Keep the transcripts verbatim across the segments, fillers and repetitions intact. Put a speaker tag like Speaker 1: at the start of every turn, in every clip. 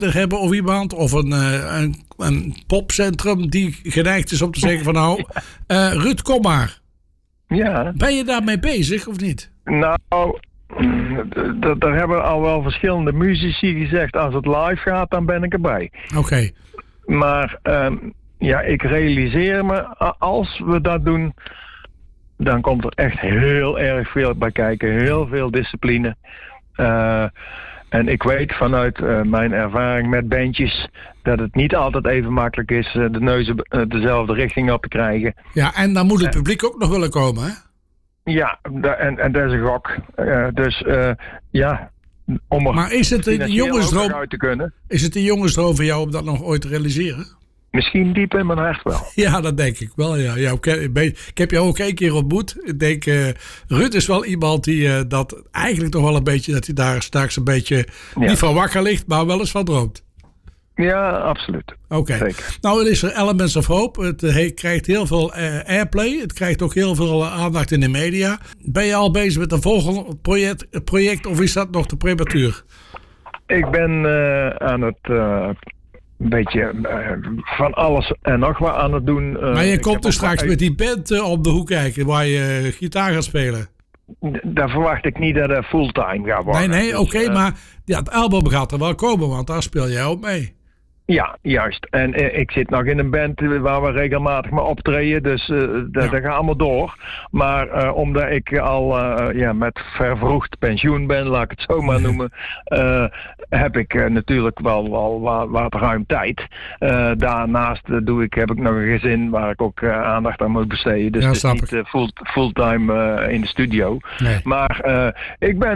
Speaker 1: hebben of iemand, of een, uh, een, een popcentrum die geneigd is om te zeggen van nou, uh, Ruud, kom maar.
Speaker 2: Ja.
Speaker 1: Ben je daarmee bezig of niet?
Speaker 2: Nou, daar hebben al wel verschillende muzici gezegd, als het live gaat, dan ben ik erbij.
Speaker 1: Oké. Okay.
Speaker 2: Maar um, ja, ik realiseer me, als we dat doen, dan komt er echt heel erg veel bij kijken. Heel veel discipline. Uh, en ik weet vanuit uh, mijn ervaring met bandjes dat het niet altijd even makkelijk is uh, de neuzen uh, dezelfde richting op te krijgen.
Speaker 1: Ja, en dan moet het publiek ook nog willen komen, hè?
Speaker 2: Ja, da- en, en dat is een gok. Uh, dus uh, ja, om er
Speaker 1: maar is het een jongensdroom
Speaker 2: uit te kunnen.
Speaker 1: Is het een jongensdroom voor jou om dat nog ooit te realiseren?
Speaker 2: Misschien diep in mijn hart wel.
Speaker 1: Ja, dat denk ik wel. Ja. Ja, ik heb jou ook één keer ontmoet. Ik denk, uh, Ruud is wel iemand die uh, dat eigenlijk toch wel een beetje, dat hij daar straks een beetje ja. niet van wakker ligt, maar wel eens van droomt.
Speaker 2: Ja, absoluut.
Speaker 1: Oké. Okay. Nou, er is er Elements of Hope. Het uh, krijgt heel veel uh, airplay. Het krijgt ook heel veel uh, aandacht in de media. Ben je al bezig met een volgend project, project of is dat nog te prematuur?
Speaker 2: Ik ben uh, aan het... Uh, een beetje uh, van alles en nog wat aan het doen. Uh,
Speaker 1: maar je komt dus straks met die band uh, om de hoek kijken waar je uh, gitaar gaat spelen.
Speaker 2: Daar verwacht ik niet dat het fulltime gaat worden.
Speaker 1: Nee, nee,
Speaker 2: dus,
Speaker 1: oké, okay,
Speaker 2: uh,
Speaker 1: maar ja, het album gaat er wel komen, want daar speel jij ook mee.
Speaker 2: Ja, juist. En uh, ik zit nog in een band waar we regelmatig mee optreden, dus uh, dat, ja. dat gaat allemaal door. Maar uh, omdat ik al uh, ja, met vervroegd pensioen ben, laat ik het zo maar noemen, uh, heb ik uh, natuurlijk wel, wel wat, wat ruim tijd. Uh, daarnaast uh, doe ik, heb ik nog een gezin waar ik ook uh, aandacht aan moet besteden. Dus
Speaker 1: ja,
Speaker 2: het is niet uh, full, fulltime uh, in de studio.
Speaker 1: Nee.
Speaker 2: Maar uh, ik ben,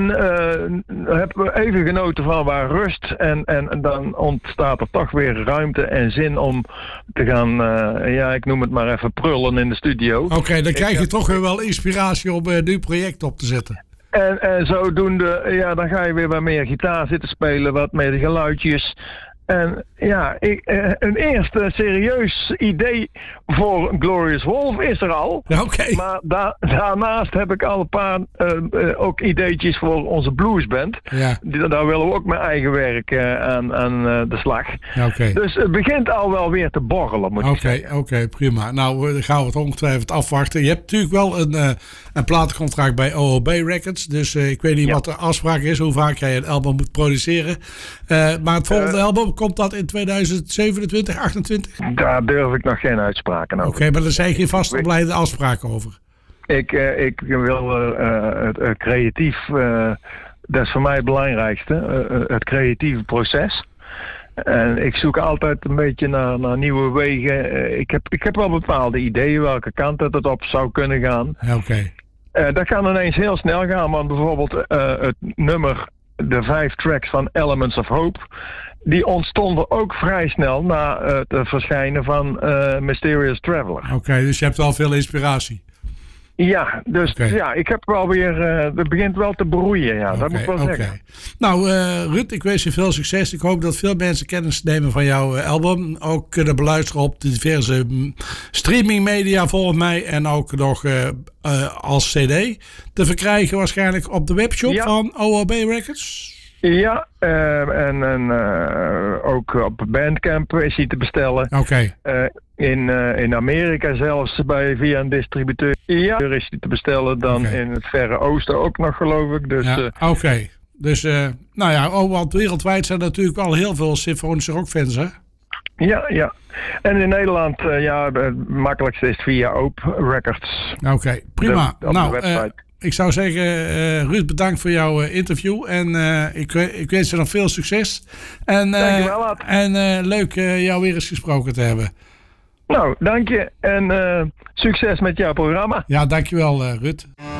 Speaker 2: uh, heb even genoten van waar rust en, en, en dan ontstaat er toch weer ruimte en zin om te gaan, uh, ja, ik noem het maar even prullen in de studio.
Speaker 1: Oké, okay, dan krijg je ik, toch weer wel inspiratie om een nieuw project op te zetten.
Speaker 2: En, en zodoende, ja, dan ga je weer wat meer gitaar zitten spelen, wat meer geluidjes. En ja, ik, een eerste serieus idee voor Glorious Wolf is er al.
Speaker 1: Ja, okay.
Speaker 2: Maar da- daarnaast heb ik al een paar uh, uh, ook ideetjes voor onze bluesband.
Speaker 1: Ja.
Speaker 2: Die, daar willen we ook mijn eigen werk uh, aan, aan uh, de slag.
Speaker 1: Ja, okay.
Speaker 2: Dus het begint al wel weer te borrelen, moet ik
Speaker 1: okay,
Speaker 2: zeggen.
Speaker 1: Oké, okay, prima. Nou, dan gaan we het ongetwijfeld afwachten. Je hebt natuurlijk wel een, uh, een platencontract bij O O B Records. Dus uh, ik weet niet ja. wat de afspraak is, hoe vaak jij een album moet produceren. Uh, maar het volgende uh, album, komt dat in tweeduizend zevenentwintig, achtentwintig?
Speaker 2: Daar durf ik nog geen uitspraken over.
Speaker 1: Oké, okay, maar daar zijn geen vastgelegde afspraken over.
Speaker 2: Ik, uh, ik wil uh, het uh, creatief, uh, dat is voor mij het belangrijkste, uh, het creatieve proces. En ik zoek altijd een beetje naar, naar nieuwe wegen. Uh, ik, heb, ik heb wel bepaalde ideeën welke kant dat het op zou kunnen gaan.
Speaker 1: Oké. Okay.
Speaker 2: Uh, dat kan ineens heel snel gaan, want bijvoorbeeld uh, het nummer, de vijf tracks van Elements of Hope, die ontstonden ook vrij snel na uh, het verschijnen van uh, Mysterious Traveler.
Speaker 1: Oké, okay, dus je hebt wel veel inspiratie.
Speaker 2: Ja, dus okay. ja, ik heb wel weer, uh, het begint wel te broeien, ja, okay, dat moet ik wel okay. zeggen.
Speaker 1: Nou, uh, Ruud, ik wens je veel succes. Ik hoop dat veel mensen kennis nemen van jouw uh, album. Ook kunnen beluisteren op de diverse streamingmedia volgens mij. En ook nog uh, uh, als cd te verkrijgen waarschijnlijk op de webshop ja. van O O B Records.
Speaker 2: Ja, uh, en, en uh, ook op Bandcamp is hij te bestellen.
Speaker 1: Oké. Okay.
Speaker 2: Uh, in, uh, in Amerika zelfs bij, via een distributeur. Ja, er is hij te bestellen. Dan okay. in het Verre Oosten ook nog, geloof ik. Dus,
Speaker 1: ja,
Speaker 2: uh,
Speaker 1: Oké. Okay. Dus, uh, nou ja, oh, want wereldwijd zijn er natuurlijk wel heel veel symfonische rockfans, hè?
Speaker 2: Ja, ja. En in Nederland, uh, ja, het makkelijkste is via Oop Records.
Speaker 1: Oké, okay, prima.
Speaker 2: De, op
Speaker 1: nou,
Speaker 2: de website.
Speaker 1: Uh, ik zou zeggen, uh, Ruud, bedankt voor jouw uh, interview. En uh, ik, ik wens je nog veel succes. En, uh,
Speaker 2: Dankjewel, Ad.
Speaker 1: En uh, leuk uh, jou weer eens gesproken te hebben.
Speaker 2: Nou, dank je. En uh, succes met jouw programma.
Speaker 1: Ja, dankjewel, uh, Ruud.